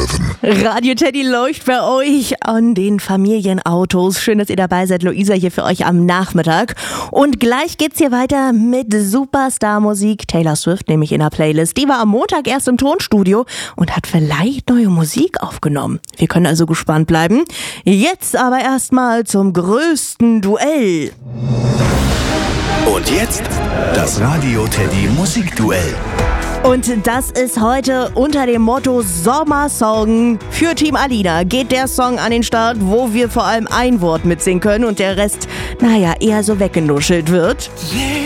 Radio Teddy läuft bei euch an den Familienautos. Schön, dass ihr dabei seid. Luisa hier für euch am Nachmittag. Und gleich geht's hier weiter mit Superstar-Musik. Taylor Swift nämlich in der Playlist. Die war am Montag erst im Tonstudio und hat vielleicht neue Musik aufgenommen. Wir können also gespannt bleiben. Jetzt aber erstmal zum größten Duell. Und jetzt das Radio Teddy Musikduell. Und das ist heute unter dem Motto Sommersong. Für Team Alina geht der Song an den Start, wo wir vor allem ein Wort mitsingen können und der Rest, eher so weggenuschelt wird.